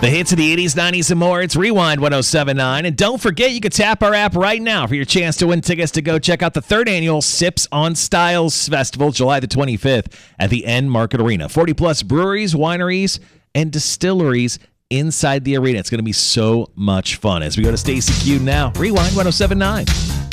The hits of the 80s, 90s, and more. It's Rewind 1079. And don't forget, you can tap our app right now for your chance to win tickets to go check out the 3rd annual Sips on Styles Festival, July the 25th at the N Market Arena. 40-plus breweries, wineries, and distilleries inside the arena. It's going to be so much fun. As we go to Stacey Q now, Rewind 1079.